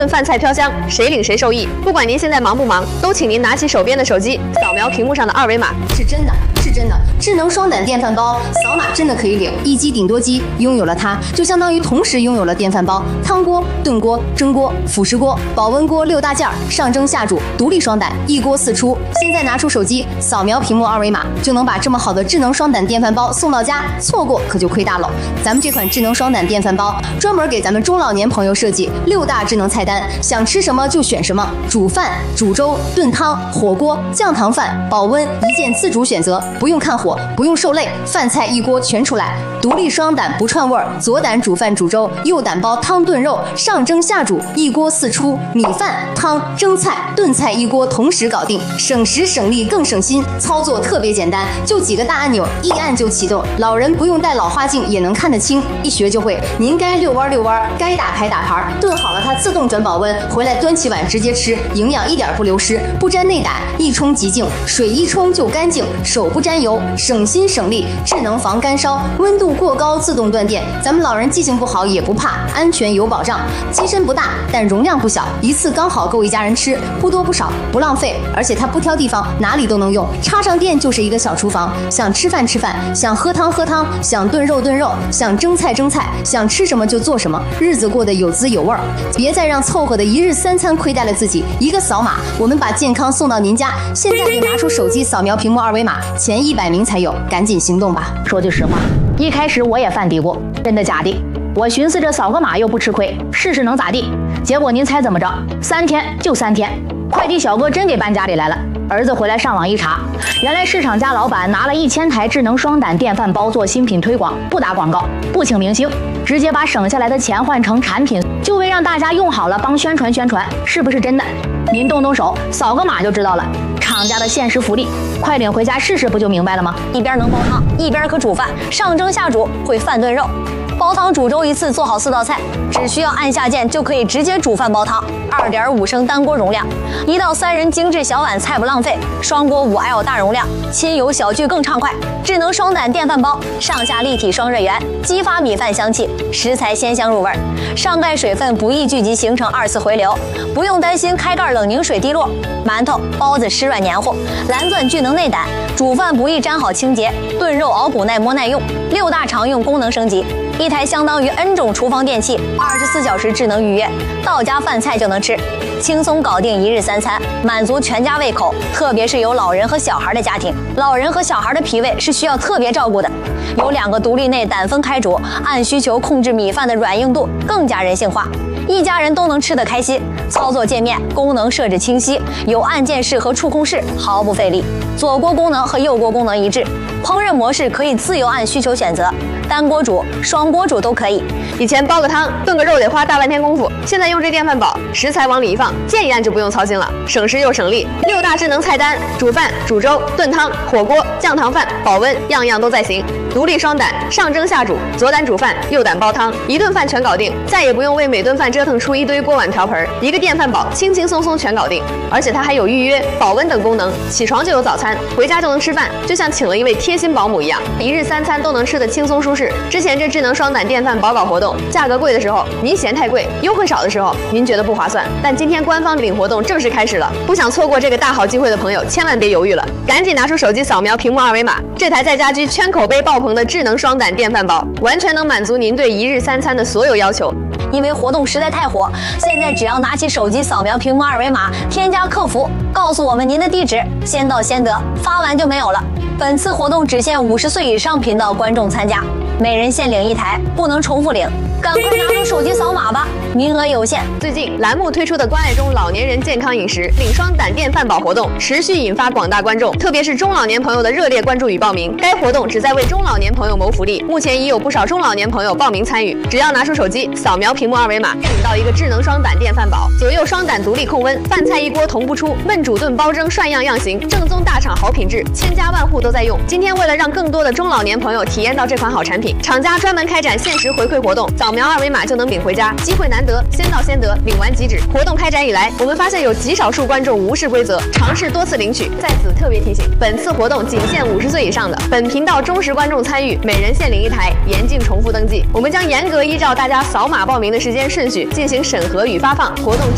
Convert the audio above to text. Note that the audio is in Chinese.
饭菜飘香，谁领谁受益。不管您现在忙不忙，都请您拿起手边的手机，扫描屏幕上的二维码。 是真的，是真的，智能双胆电饭煲，扫码真的可以领。一机顶多机，拥有了它，就相当于同时拥有了电饭煲、汤锅、炖锅、蒸锅、辅食锅、保温锅6大件，上蒸下煮，独立双胆，一锅4出。现在拿出手机，扫描屏幕二维码，就能把这么好的智能双胆电饭煲送到家，错过可就亏大了。咱们这款智能双胆电饭煲，专门给咱们中老年朋友设计6大智能菜单。想吃什么就选什么，煮饭、煮粥、炖汤、火锅、降糖饭、保温一键自主选择，不用看火，不用受累，饭菜一锅全出来。独立双胆不串味儿，左胆煮饭煮粥，右胆煲汤炖肉，上蒸下煮，一锅4出，米饭、汤、蒸菜、炖菜一锅同时搞定，省时省力更省心，操作特别简单，就几个大按钮，一按就启动，老人不用戴老花镜也能看得清，一学就会。您该遛弯遛弯，该打牌打牌，炖好了它自动转保温，回来端起碗直接吃，营养一点不流失，不沾内胆，一冲即净，水一冲就干净，手不沾油，省心省力，智能防干烧，温度过高自动断电，咱们老人记性不好也不怕，安全有保障。机身不大，但容量不小，一次刚好够一家人吃，不多不少，不浪费，而且它不挑地方，哪里都能用，插上电就是一个小厨房，想吃饭吃饭，想喝汤喝汤，想炖肉炖肉，想蒸菜蒸菜，想吃什么就做什么，日子过得有滋有味儿。别再让凑合的1日3餐亏待了自己，一个扫码，我们把健康送到您家。现在就拿出手机扫描屏幕二维码，前100名才有，赶紧行动吧。 说句实话，一开始我也犯嘀咕，真的假的？我寻思着扫个码又不吃亏，试试能咋地？结果您猜怎么着？3天就3天，快递小哥真给搬家里来了。儿子回来上网一查，原来市场家老板拿了1000台智能双胆电饭煲做新品推广，不打广告，不请明星，直接把省下来的钱换成产品，就为让大家用好了帮宣传宣传，是不是真的？您动动手，扫个码就知道了。厂家的限时福利，快领回家试试，不就明白了吗？ 一边能煲汤，一边可煮饭，上蒸下煮，会饭炖肉。煲汤煮粥一次做好4道菜，只需要按下键就可以直接煮饭煲汤。2.5升单锅容量，1到3人精致小碗菜不浪费。双锅5L 大容量，亲友小聚更畅快。智能双胆电饭煲，上下立体双热源，激发米饭香气，食材鲜香入味。上盖水分不易聚集形成2次回流，不用担心开盖冷凝水滴落。馒头、包子湿软黏糊，蓝钻聚能内胆，煮饭不易粘好清洁，炖肉熬补耐摸耐用。6大常用功能升级。一台相当于 N 种厨房电器，24小时智能预约，到家饭菜就能吃，轻松搞定1日3餐，满足全家胃口。特别是有老人和小孩的家庭，老人和小孩的脾胃是需要特别照顾的。有2个独立内胆分开煮，按需求控制米饭的软硬度，更加人性化，一家人都能吃得开心。操作界面功能设置清晰，有按键式和触控式，毫不费力。左锅功能和右锅功能一致，烹饪模式可以自由按需求选择，单锅煮、双锅煮都可以。 以前煲个汤、炖个肉得花大半天功夫，现在用这电饭煲，食材往里一放，键一按就不用操心了，省时又省力。6大智能菜单，煮饭、煮粥、炖汤、火锅、降糖饭、保温，样样都在行。独立双胆，上蒸下煮，左胆煮饭，右胆煲汤，一顿饭全搞定，再也不用为每顿饭折腾出一堆锅碗瓢盆，一个电饭煲轻轻松松全搞定。而且它还有预约、保温等功能，起床就有早餐，回家就能吃饭，就像请了一位贴心保姆一样，1日3餐都能吃得轻松舒适。之前这智能双胆电饭煲搞活动，价格贵的时候您嫌太贵，优惠少的时候您觉得不划算，但今天官方领活动正式开始了，不想错过这个大好机会的朋友千万别犹豫了，赶紧拿出手机扫描屏幕二维码，这台在家居圈口碑爆棚的智能双胆电饭煲，完全能满足您对1日3餐的所有要求。 因为活动实在太火，现在只要拿起手机扫描屏幕二维码，添加客服，告诉我们您的地址，先到先得，发完就没有了。本次活动只限50岁以上频道观众参加，每人限领1台，不能重复领。赶快拿出手机扫码吧，名额有限。 最近栏目推出的关爱中老年人健康饮食领双胆电饭煲活动持续引发广大观众，特别是中老年朋友的热烈关注与报名。该活动旨在为中老年朋友谋福利，目前已有不少中老年朋友报名参与。只要拿出手机扫描屏幕二维码，领到一个智能双胆电饭煲，左右双胆独立控温，饭菜一锅同步出，焖煮炖煲蒸涮样样行，正宗大厂好品质，千家万户都在用。今天为了让更多的中老年朋友体验到这款好产品，厂家专门开展限时回馈活动，扫描二维码就能领回家，机会难得，先到先得，领完即止。活动开展以来，我们发现有极少数观众无视规则，尝试多次领取。在此特别提醒，本次活动仅限50岁以上的，本频道忠实观众参与，每人限领1台，严禁重复登记。我们将严格依照大家扫码报名的时间顺序进行审核与发放。活动